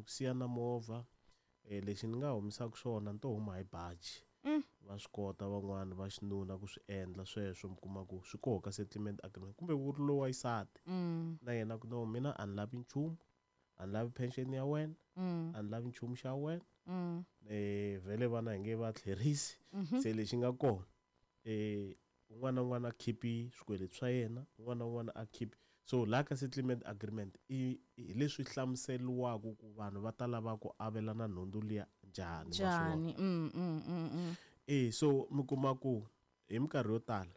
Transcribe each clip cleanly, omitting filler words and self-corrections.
siya na movha lexi ni nga humisaka swona ni to huma hi baji va swi kota van'wana va xinuna ku swi endla sweswo mi kuma ku swi koho ka settlement agreement kumbe ku ri lowa yisati na yena ku no mina a ni lavi nchumu a ni lavi pension ya wena a ni lavi nchumu xa wena vhele vana hi nge va tlherisi se lexi nga kona un'wana na un'wana a khipi swikweleti swa yena un'wana na un'wana a khipi so laha ka settlement agreement hi leswi hlamuseliwaka ku vanhu va ta lava ku avelana nhundzu liya njhani so mi kuma ku hi minkarhi yo tala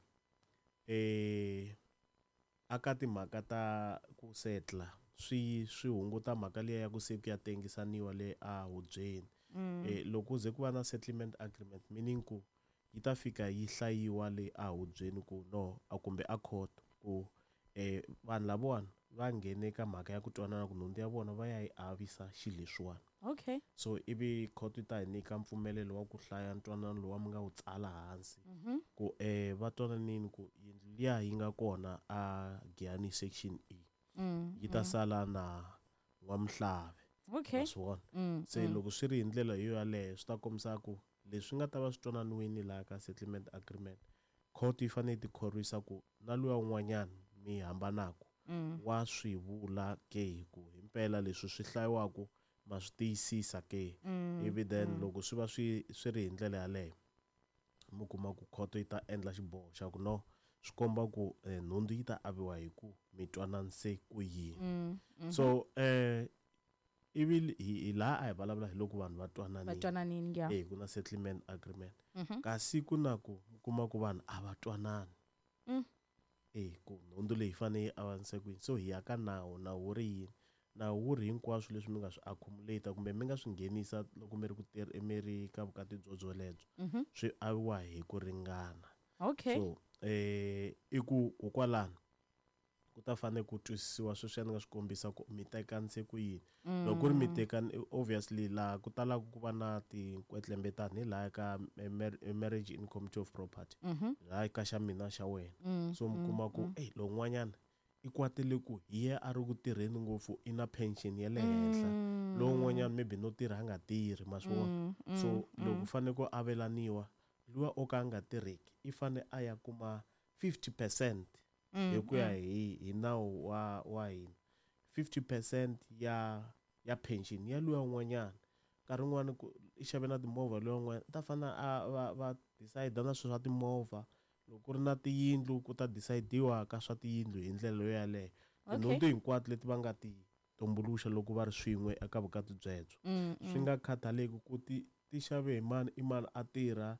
aka timhaka ta ku setla swi hunguta mhaka liya ya ku se ku ya tengisaniwa le ahubyeni loko ze ku va na settlement agreement meaning ku yi ta fika yi hlayiwa le ahubyeni ku no kumbe a court ku vanhu lavawani va nghene ka mhaka ya ku twanana ku nhundzu ya vona va ya yi avisa xilo leswiwani okay so ivi court yi ta hi nyika mpfumelelo wa ku hlaya ntwanano lowu mi nga wu tsala hansi ku va twananini ku yindlu liya yi nga kona a Giyani section E yi ta sala na N'wamhlave okay swona se loko swi ri hi ndlela yo yaleyo swi ta kombisa ku leswi nga ta va swi twananiwini laha ka settlement agreement court yi fanele ti khorwisa ku na luya un'wanyana mi hambanaku wa swi vula ke ku himpela leswi swi hlayiwaku ma swi tiyisisa ke ivi then loko swi va swi ri hi ndlela yaleyo mi kuma ku court yi ta endla xiboho xa ku no swi komba ku nhundzu yi ta aviwa hi ku mi twananise ku yini so ivi hi laha a hi vulavula hi loko vanhu va twananini ku na settlement agreement kasi ku na ku kuma ku vanhu a va twanani ku nhundzu leyi fanele yi avanise ku yini so hi ya ka nawu wu ri yini nawu wu ri hinkwaswo leswi mi nga swi accumulate kumbe mi nga swi nghenisa loko mi ri ku mi ri ka vukati byelebyo swi aviwa hi ku ringana okay so i ku kwalano ku ta fanele ku twisisiwa sweswi ni nga swi kombisa ku mi tekanise ku yini loko ku ri mi tekani obviously laha ku talaka ku va na tinkwetlimbetani hi laha ka marriage in committee of property laha ka xa mina xa wena so mi kuma ku lowu n'wanyana i kwatele ku hi ye a ri ku tirheni ngopfu i na pension ya le henhla lowu n'wanyana maybe no tirha a nga tirhi ma swi vona so loko fanele ku avelaniwa luwa o ka a nga tirheki i fanele a ya kuma 50% hi ku ya hi nawu wa hina 50% ya pension ya luya un'wanyana nkarhi wun'wani i xave na timovha luya un'wana ta fana va decide na swilo swa timovha loko ku ri na tiyindlu ku ta decidiwa ka swa tiyindlu hi ndlela yo yaleyo tinhundzu hinkwato leti va nga ti tumbuluxa loko va ri swin'we eka vukati byebyo swi nga khataleki ku ti xave hi mani i mani a tirha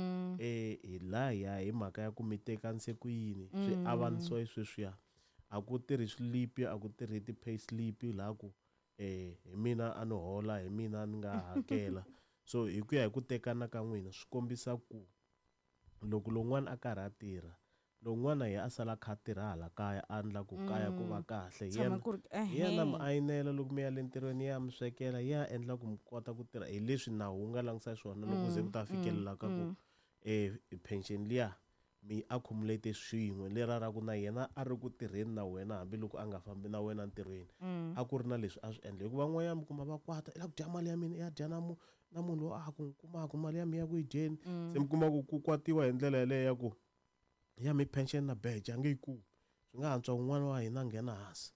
hi laya hi mhaka ya ku mi tekanise ku yini swi avanisiwa sweswiya a ku tirhi swilipi a ku tirhi ti-pay slip laha ku hi mina a ni hola hi mina ni nga hakela so hi ku ya hi ku tekana ka n'wina swi kombisa ku loko lowun'wana a karhi a tirha lowun'wana hi a sala kha a tirha hala kaya a endla ku kaya ku va kahle yena mi ayinela loko mi ya le ntirhweni ya mi swekela ya endla ku mi kota ku tirha hi leswi nawu wu nga langisa swona loko ze ku ta fikelela ka ku pension liya mi accumulate swin'we lera ra ku na yena a ri ku tirheni na wena hambiloko a nga fambi na wena ntirhweni a ku ri na leswi a swi endla hikuva n'wanyana mi kuma va kwata i la ku dya mali ya mina ya dya na munhu loyi a ku kumaka mali ya mi ya ku yi dyeni se mi kuma ku kwatiwa hi ndlela yaleyo ya ku ya mi pension na beja nge yi kumi swi nga antswa un'wana wa hina nghena hansi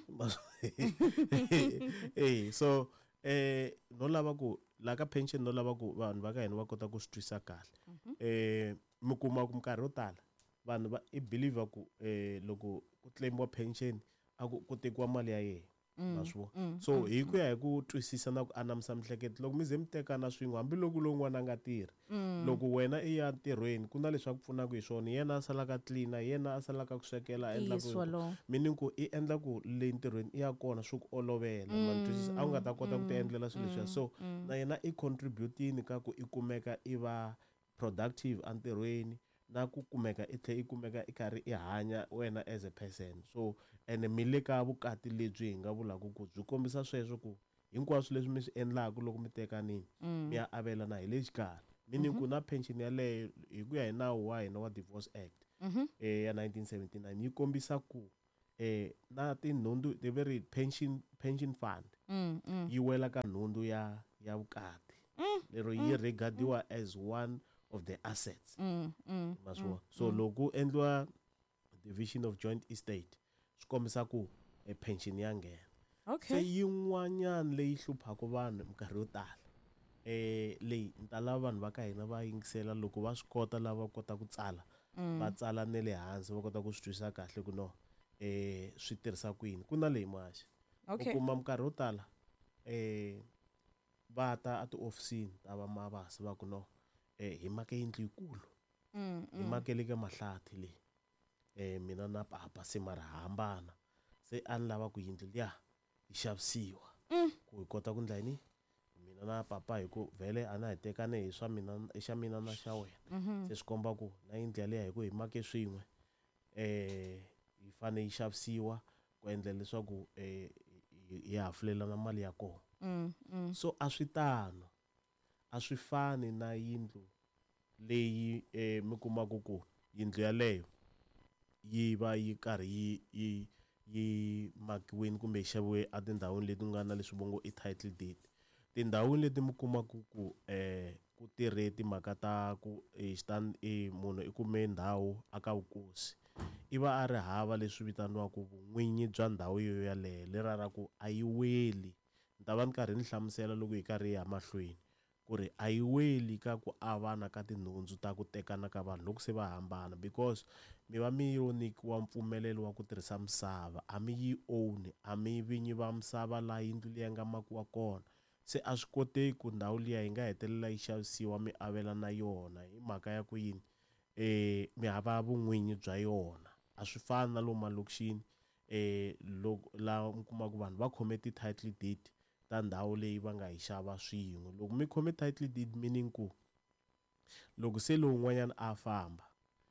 so no lava ku la ka pension no lava ku vanhu va ka hina va kota ku swi twisa kahle mi kuma ku minkarhi yo tala vanhu va i believe ku loko ku claimiwa pension a ku tekiwa mali ya yena ma swi vona so hi ku ya hi ku twisisa na ku anamisa mihleketo loko mi ze mi tekana swin'we hambiloko lowun'wana a nga tirhi loko wena i ya ntirhweni ku na leswi a ku pfunaka hi swona yena a salaka cleaner yena a salaka ku swekela a endla ku meaning ku i endla ku le ntirhweni i ya kona swi ku olovela ma twisisa a wu nga ta kota ku ti endlela swilo leswiya so na yena i contribute-ini ka ku i kumeka i va productive entirhweni na ku kumeka i tlhe i kumeka i karhi i hanya wena as a person so ene mi le ka vukati lebyi hi nga vulaka ku byi kombisa sweswo ku hinkwaswo leswi mi swi endlaka loko mi tekanini mi ya avelana hi le xikarhi meaning ku na pension yaleyo hi ku ya hi nawu wa hina wa divorce act ya 1979 yi kombisa ku na tinhundzu the very pension fund yi wela ka nhundzu ya vukati lero yi regadiwa as one of the assets so loko endliwa division of joint estate swi kombisa ku pension ya nghena se yin'wanyana leyi hluphaka vanhu minkarhi yo tala leyi ni ta lava vanhu va ka hina va yingisela loko va swi kota lava kota ku tsala va tsala ne le hansi va kota ku swi twisisa kahle ku no swi tirhisa ku yini ku na leyi maxi u kuma minkarhi yo tala va ta a tiofisini ta va mavasi va ku no hi make yindlu yikulu hi makele ka mahlati leyi mina na papa se mara hambana se a ni lava ku yindlu liya yi xavisiwa ku hi kota ku endla yini mina na papa hi ku vhele a na hi tekane hi swa mina xa mina na xa wena se swi komba ku na yindlu liya hi ku hi make swin'we yi fane yi xavisiwa ku endla leswaku hi hafulelana mali ya kona so a swi tano a swi fani na yindlu leyi mi kumaku ku yindlu yaleyo yi va yi karhi yi makiwini kumbe yi xaviwe etindhawini leti nga na leswi vongo i title deed tindhawini leti mi kumaku ku ku tirhe timhaka ta ku munhu i kume ndhawu aka vukosi i va a ri hava leswi vitaniwaku vun'winyi bya ndhawu yo yaleyo lera ra ku a yi weli ni ta va ni karhi ni hlamusela loko hi karhi hi ya mahlweni ku ri a yi weli ka ku avana ka tinhundzu ta ku tekana ka vanhu loko se va hambana because mi va mi yo nyikiwa mpfumelelo wa ku tirhisa misava a mi yi own a mi vinyi va misava laha yindlu liya nga makiwa kona se a swi koteki ku ndhawu liya yi nga hetelela yi xavisiwa mi avela na yona hi mhaka ya ku yini mi hava vun'winyi bya yona a swi fani na lomu malokixini laha mi kumaku vanhu va khome ti-title deed ta ndhawu leyi va nga yi xava swin'we loko mi khome title deed meaning ku loko se lowun'wanyana a famba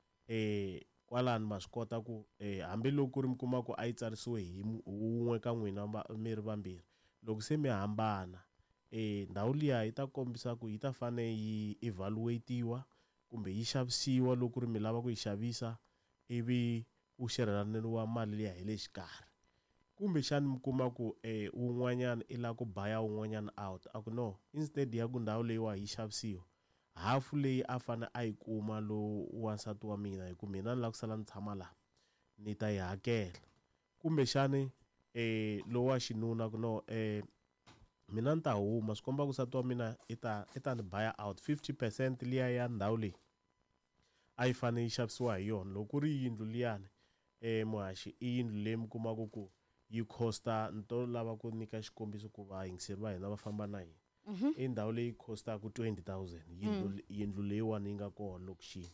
kwalani ma swi kota ku hambiloko ku ri mi kuma ku a yi tsarisiwe hi wun'we ka n'wina mi ri vambirhi loko se mi hambana ndhawu liya yi ta kombisa ku yi ta fane yi evaluate-iwa kumbe yi xavisiwa loko ku ri mi lava ku yi xavisa ivi ku xerhelaniwa mali liya hi le xikarhi kumbe xani mi kuma ku un'wanyana i lava ku baya un'wanyana out a ku no instead ya ku ndhawu leyiwa yi xavisiwa hafu leyi a fane a yi kuma lowu wansati wa mina hi ku mina ni lava ku sala ni tshama laha ni ta yi hakela kumbe xani lowu wa xinuna ku no mina ni ta huma swi komba ku nsati wa mina i ta ni baya out 50% liya ya ndhawu leyi a yi fane yi xavisiwa hi yona loko ku ri yindlu liyani muhaxi i yindlu leyi mi kumaku ku yi costa ni to lava ku nyika xikombiso ku vayingiseri va hina va famba na hina i ndhawu leyi costaku 20,000 yindlu leyiwani yi nga kona lokixini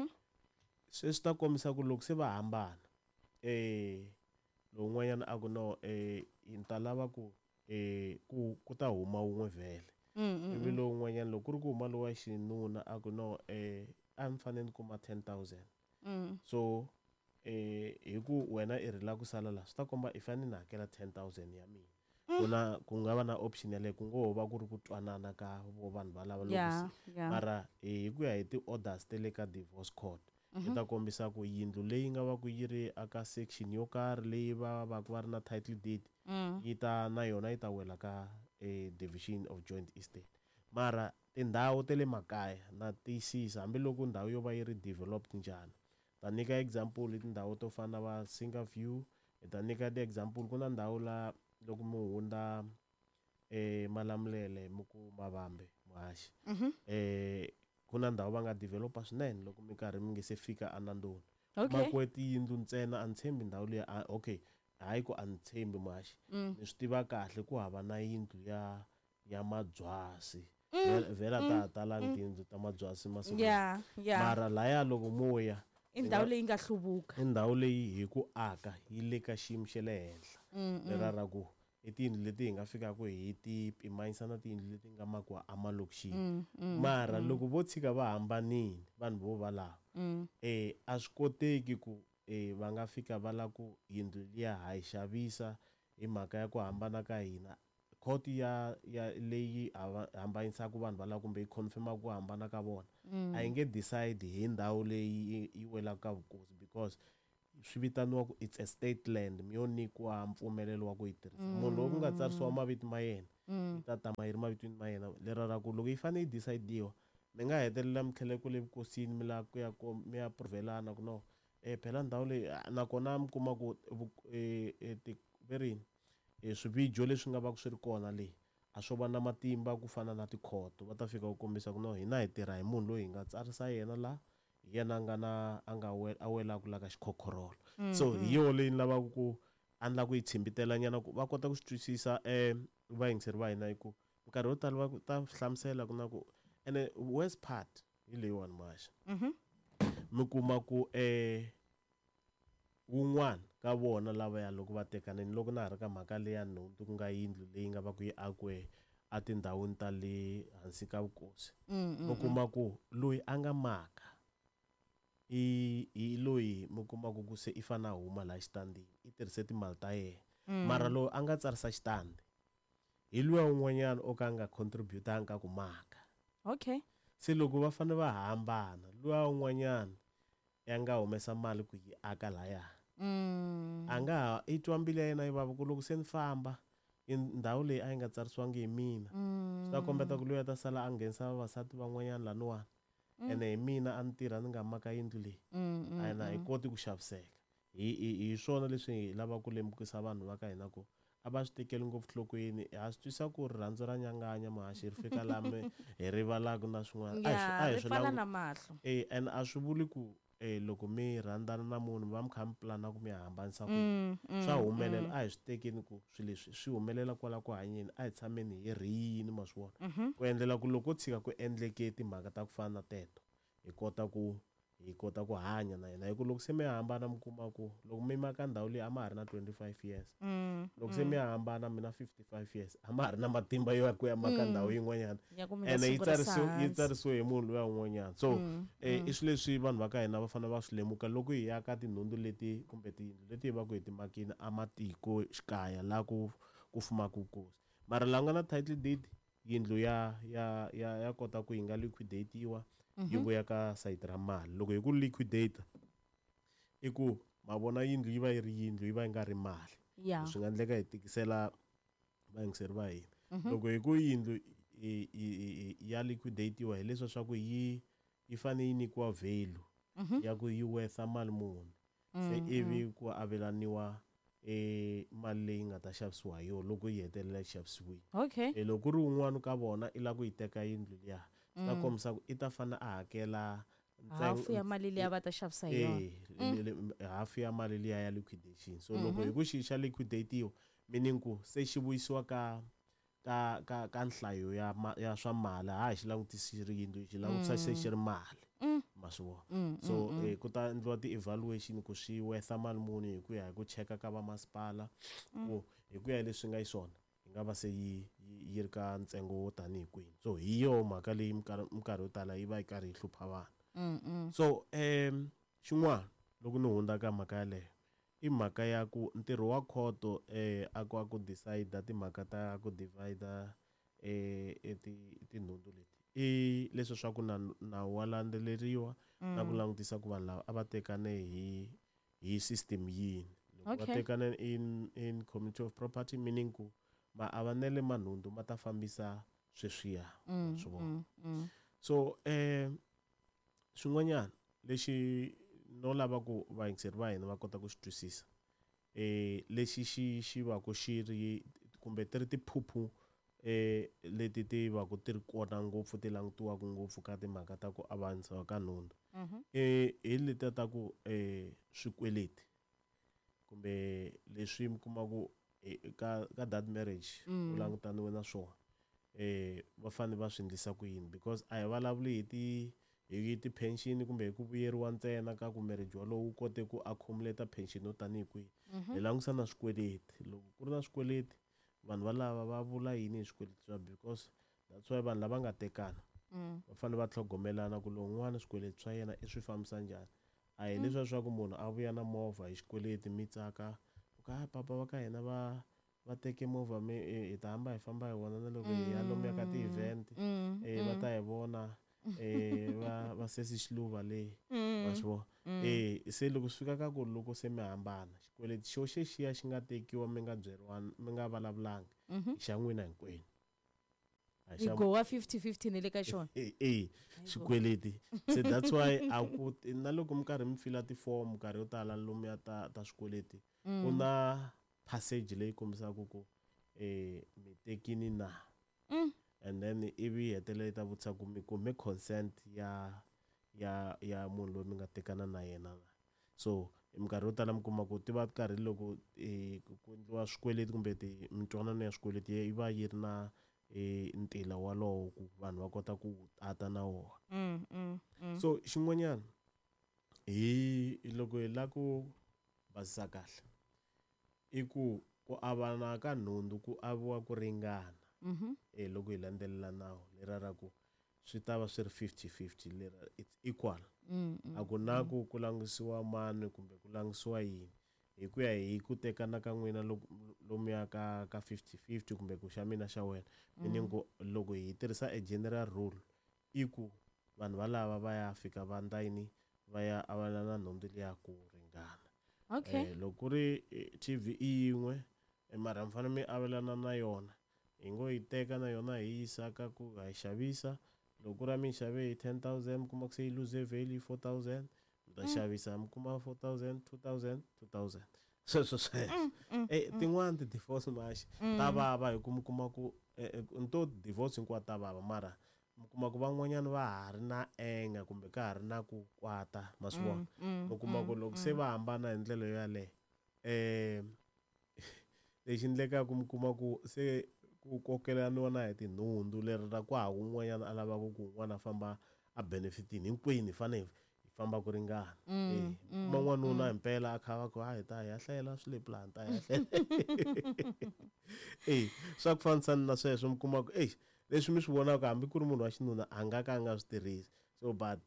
se swi ta kombisa ku loko se va hambana lowun'wanyana a ku no ni ta lava ku ku ta huma wun'we vhele ivi lowun'wanyana loko ku ri ku huma lowa xinuna a ku no a ni fanele ni kuma 10,000 so hi ku wena i ri la ku sala laha swi ta komba i fanele ni hakela 10,000 ya mina ku nga va na option yaleyo ku ngo va ku ri ku twanana ka vo vanhu valava loko mara hi ku ya hi ti-orders te le ka divorce court yi ta kombisa ku yindlu leyi nga va ku yi ri aka section yo karhi leyi va va ri na title deed yi ta na yona yi ta wela ka division of joint estate mara tindhawu te le makaya na tiyisisa hambiloko ndhawu yo va yi ri developed njhani ta nyika example tindhawu to fana va Singa View hi ta nyika ti-example ku na ndhawu la loko mi hundza Malamulele mi ku Mavambe muhaxi ku na ndhawu va nga developa swinene loko mi karhi mi nge se fika eNandoni makiwe tiyindlu ntsena a ni tshembi ndhawu leyi okay hayi ku a ni tshembi muhaxi ni swi tiva kahle ku hava na yindlu ya mabyasi vhela ta ha talangi tiyindlu ta mabyasi masiku mara laya loko mo ya i ndhawu leyi nga hluvuka i ndhawu leyi hi ku aka yi le ka xiyimo xa le henhla lera ra ku i tiyindlu leti hi nga fikaku hi ti pimanyisa na tiyindlu leti nga makiwa amalokixini mara loko vo tshika va hambanile vanhu vo valava a swi koteki ku va nga fika va la ku yindlu liya ha yi xavisa hi mhaka ya ku hambana ka hina court ya leyi hambanyisaka vanhu valava kumbe yi confirmaka ku hambana ka vona a yi nge decide hi ndhawu leyi yi welaka ka vukosi because swi vitaniwa ku it's a state land mi yo nyikiwa mpfumelelo wa ku yi tirhisa munhu loyi ku nga tsarisiwa mavito ma yena yi ta tama yi ri mavitweni ma yena lera ra ku loko yi fanele yi decide-iwa mi nga hetelela mi tlhela ku le vukosini mi lava ku ya mi ya purvelana ku no phela ndhawu leyi nakona mi kuma ku verini swivigyo leswi nga va ku swi ri kona leyi a swo va na matimba ku fana na tikhoto va ta fika ku kombisa ku no hina hi tirha hi munhu loyi hi nga tsarisa yena la hi yena a welaka la ka xikhokhorolo so hi yo leyi ni lavaka ku a ni lava ku yi tshimbitela nyana ku va kota ku swi twisisa vayingiseri va hina hi ku nkarhi wo tala va ta hlamusela ku na ku ene worst part hi leyiwani maxa mi kuma ku wun'wana ka vona lavaya loko va tekanini loko na ha ri ka mhaka leya nhundzu ku nga yindlu leyi nga va ku yi akiwe atindhawini ta le hansi ka vukosi mi kuma ku loyi a nga maka hi loyi mi kuma ku se i fana huma laha xitandini i tirhise timali ta yena mara loyi a nga tsarisa xitandi hi luya un'wanyana o ka a nga contribute-anga ka ku maka okay se loko va fanele va hambana luya un'wanyana ya nga humesa mali ku yi aka laya a nga ha i twa mbilu ya yena yi vava ku loko se ni famba ndhawu leyi a yi nga tsarisiwangi hi mina swi ta kombeta ku loyi a ta sala a nghenisa vavasati van'wanyana laniwani ene hi mina a ni tirha ni nga maka yindlu leyi a na hi koti ku xaviseka hi swona leswi hi lavaka ku lemukisa vanhu va ka hina ku a va swi tekeli ngopfu nhlokweni ha swi twisa ku rirhandzu ra nyanganya mahaxi ri fika laha hi rivalaka na swin'wana ri pfala na mahlo and a swi vuli ku loko mi rhandzana na munhu va mi kha mi pulana ku mi ya hambanisa ku swa humelela a hi swi tekeni ku swilo leswi swi humelela kwala ku hanyeni a hi tshameni hi riyini ma swi vona ku endlela ku loko ko tshika ku endleke timhaka ta ku fana na teto hi kota ku hanya na yena hi ku loko se mi hambana mi kuma ku loko mi maka ndhawu leyi a ma ha ri na 25 years loko se mi ya hambana mina 55 years a ma ha ri na matimba yo ku ya maka ndhawu yin'wanyana ene yi tsarisiwe hi munhu loya un'wanyana so i swilo leswi vanhu va ka hina va fanele va swi lemuka loko hi ya ka tinhundzu leti kumbe tiyindlu leti hi va ku hi timakini a matiko xikaya laha ku fumaka vukosi mara laha nga na title deed yindlu ya kota ku yi nga liquidate-iwa yi vuya ka sayiti ra mali loko hi ku liquidate i ku ma vona yindlu yi va yi ri yindlu yi va yi nga ri mali swi nga endleka hi tikisela vayingiseri va hina loko hi ku yindlu ya liquidate-iwa hi leswi swa ku yi fanele yi nyikiwa value ya ku yi worth mali muni se ivi ku avelaniwa mali leyi nga ta xavisiwa hi yona loko yi hetelela yi xavisiwile loko ku ri un'wana ka vona i lava ku yi teka yindlu liya swi ta kombisa ku i ta fanele a hakela hafu ya mali liya va ta xavisa hi yona hafu ya mali liya ya liquidation so loko hi ku xi xa liquidate-iwa meaning ku se xi vuyisiwa ka nhlayo ya swa mali ha hi xi langutisi ri yindlu xi langutisa se xi ri mali ma swi vona so ku ta endliwa ti-evaluation ku swi worth mali muni hi ku ya hi ku cheka ka vamasipala ku hi ku ya hi leswi nga yi swona yi nga va se yi ri ka ntsengo wo tanihi kwihi so hi yo mhaka leyi minkarhi yo tala yi va yi karhi yi hlupha vanhu so xin'wana loko ni hundza ka mhaka yaleyo i mhaka ya ku ntirho wa khoto a ku decide timhaka ta ku divide tinhundzu leti i leswi swa ku nawu wa landzeleriwa na ku langutisa ku vanhu lava a va tekane hi system yini loko va tekane in community of property meaning ku maavanele manhundzu ma ta fambisa sweswiya swi vona so swin'wanyana lexi no lava ku vayingiseri va hina va kota ku swi twisisa lexi xi va ku xi ri kumbe ti ri tiphuphu leti ti va ku ti ri kona ngopfu ti langutiwaka ngopfu ka timhaka ta ku avanyisiwa ka nhundzu hi letiya ta ku swikweleti kumbe leswi mi kumaku ka that marriage ku langutaniwe na swona va fanele va swi endlisa ku yini because a hi vulavuli hi ti-pension kumbe hi ku vuyeriwa ntsena ka ku marriage walowo wu kote ku accumulate pension yo tanihi kwihi hi langutisa na swikweleti loko ku ri na swikweleti vanhu valava va vula yini hi swikweleti swa because that's why vanhu lava nga tekana va fanele va tlhogomelana ku lowun'wana swikweleti swa yena i swi fambisa njhani a hi leswiya swa ku munhu a vuya na movha hi xikweleti mi tsaka ka papa va ka hina va teke movha hi ta hamba hi famba hi vona na loko hi ya lomuya ka ti-event va ta hi vona va sesi xiluva le ma swi vona se loko swi fika ka ku loko se mi hambana xikweleti xo xexiya xi nga tekiwa mi nga byeriwani mi nga vulavulanga xa n'wina hinkwenu mi go wa 50-50 ni le ka xona xikweleti so that's why na loko mi karhi mi fila tifomo karhi yo tala lomuya ta swikweleti ku na passage leyi kombisaka ku mi tekini na and then ivi hetelela ta vutisa ku mi kume consent ya munhu loyi mi nga tekana na yena so minkarhi yo tala mi kuma ku ti va karhi loko ku endliwa swikweleti kumbe mitwanano ya swikweleti yi va yi ri na ntila walowo ku vanhu va kota ku tata na wona so xin'wanyana loko hi la ku basisa kahle i ku avana ka nhundzu ku aviwa ku ringana loko hi landzelela nawu lera ra ku swi ta va swi ri 50-50 lera it's equal a ku na ku langutisiwa mani kumbe ku langutisiwa yini hi ku ya hi ku tekana ka n'wina lomuya ka 50-50 kumbe ku xa mina xa wena meaning ku loko hi tirhisa a general rule i ku vanhu valava va ya fika va ndla yini va ya avelana nhundzu liya ku ringana loko ku ri TV yin'we mara mi fanele mi avelana na yona hi ngo yi teka na yona hi yisa ka ku ha yi xavisa loko ku ri mi xave hi 10,000 mi kuma ku se yi lose value 4,000 mi ta xavisa mi kuma 4,000 2,000 sweswo tin'wani ti-divorce maxi ta vava hi ku mi kuma ku nto divorce hinkwato ta vava mara mi kuma ku van'wanyana va ha ri na enga kumbe ka ha ri na ku kwata ma swi vona mi kuma ku loko se va hambana hi ndlela yo yaleyo lexi endlekaka mi kuma ku se ku kokelaniwa na hi tinhundzu leri ra ku ha un'wanyana a lavaka ku un'wana a famba a benefitini hinkwenu hi fanele hi famba ku ringana kuma n'wanuna himpela a kha va ku hi ta hi ya hlayela swi le plan ta hi ya hlayela swa ku fanisana na sweswo mi kuma ku leswi mi swi vonaka hambi ku ri munhu wa xinuna a nga ka a nga swi tirhisi so but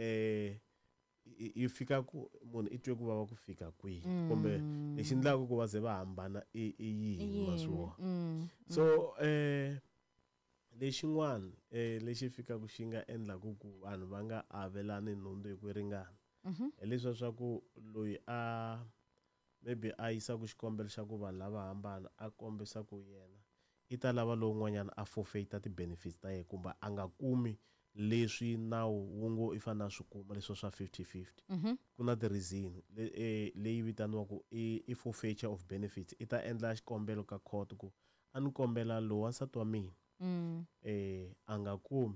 yi fika ku munhu i twe ku vava ku fika kwihi kumbe lexi endlaka ku va ze va hambana i yini ma swi vona so lexin'wana lexi fikaka xi nga endlaka ku vanhu va nga avelani nhundzu hi ku ringana hi leswiya swa ku loyi maybe a yisaka xikombelo xa ku vanhu lava hambana a kombisa ku yena i ta lava lowun'wanyana a forfeita ti-benefits ta yena kumbe a nga kumi leswi nawu wu ngo i fanele swi kuma leswo swa 50-50 ku na ti-reason leyi vitaniwaka i forfeiture of benefits i ta endla xikombelo ka court ku a ni kombela lowu wansati wa mina a nga kumi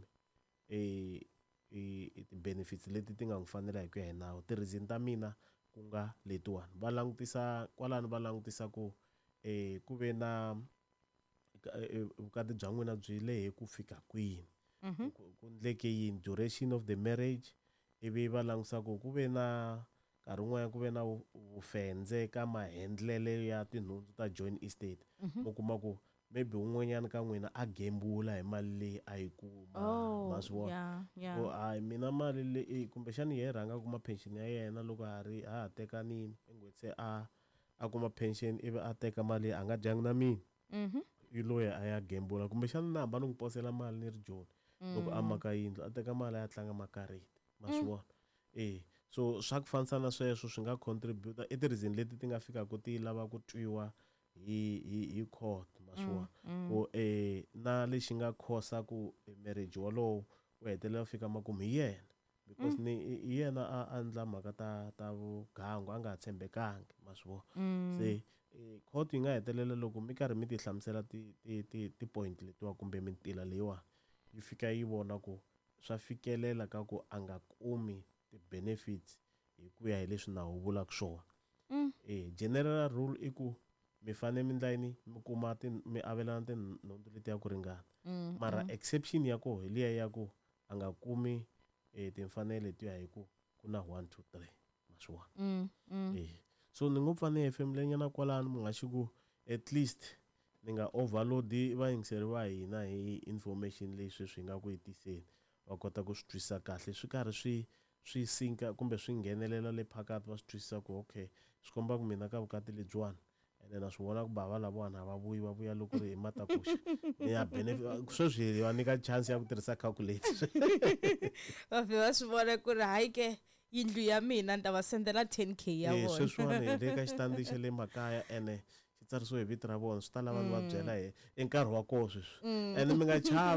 ti-benefits leti ti nga n'wi fanela hi ku ya hi nawu ti-reason ta mina ku nga letiwani va langutisa kwalano va langutisa ku ku ve na vukati bya n'wina byi lehe ku fika kwini ku ndleke yini duration of the marriage ivi va langutisa ku ve na nkarhi wun'wanyana ku ve na vufendze ka mahendlele ya tinhundzu ta joint estate mu kuma ku maybe un'wanyana ka n'wina a gembula hi mali leyi a yi kuma ma swi vona mina mali leyi kumbexana hi rhanga a kuma pension ya yena loko ha ha tekanini se a kuma pension ivi a teka mali a nga dyangi na mina yi loyi a ya gembula kumbexana na hamba ni n'wi posela mali ni ri joni loko a maka yindlu a teka mali a ya tlanga makariti ma swi vona so swa ku fanisana sweswo swi nga contribute i ti-reason leti ti nga fikaka ti lava ku twiwa hi court ma swi vona ku na lexi nga khosa ku marriage walowo wu hetelela fika makumu hi yena because hi yena a endla mhaka ta vugangu a nga ha tshembekanga ma swi vona se court yi nga hetelela loko mi karhi mi ti hlamusela ti-point letiwa kumbe mintila leyiwa yi fika yi vona ku swa fikelela ka ku a nga kumi ti-benefits hi ku ya hi leswi nawu wu vulaka swona general rule i ku mi fanele mi ndla yini mi kuma mi avelana tinhundzu leti ya ku ringana mara exception ya koho hi liya ya ku a nga kumi timfanelo letiya hi ku ku na 1 2 3 ma swi vona so ni ngo pfa ni hefemulela nyana kwalano mi nga xi ku at least ni nga overload vayingiseri va hina hi information leyi sweswi hi nga ku yi tiseni va kota ku swi twisisa kahle swi karhi swi sinka kumbe swi nghenelela le phakathi va swi twisisa ku okay swi komba ku mina ka vukati lebyiwani ene na swi vona ku bava lavona va vuya loko ri hi matakuxa ni ya benefit sweswi va nyika chance ya ku tirhisa calculator va va swi vona ku ri hayi ke yindlu ya mina ni ta va sendela 10K ya vona sweswiwani hi le ka xitandi xa le makaya ene xi tsarisiwe hi vito ra vona swi ta lava ni va byela hi nkarhi wa koho sweswi ene mi nga chavi